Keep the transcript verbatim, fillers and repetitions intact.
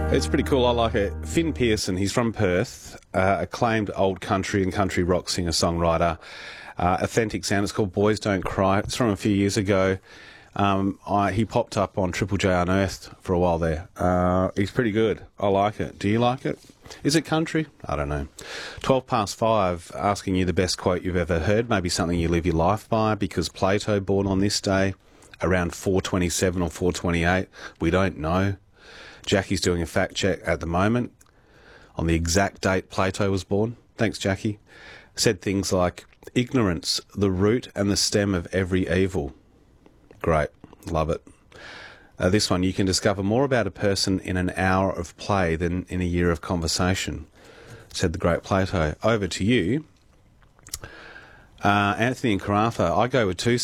It's pretty cool. I like it. Finn Pearson, he's from Perth, uh, acclaimed old country and country rock singer-songwriter. Uh, authentic sound. It's called Boys Don't Cry. It's from a few years ago. Um, I, he popped up on Triple J Unearthed for a while there. Uh, he's pretty good. I like it. Do you like it? Is it country? I don't know. twelve past five, asking you the best quote you've ever heard, maybe something you live your life by, because Plato, born on this day, around four twenty-seven or four twenty-eight, we don't know. Jackie's doing a fact check at the moment on the exact date Plato was born. Thanks, Jackie. Said things like, ignorance, the root and the stem of every evil. Great. Love it. Uh, this one, you can discover more about a person in an hour of play than in a year of conversation, said the great Plato. Over to you. Uh, Anthony and Karatha, I go with two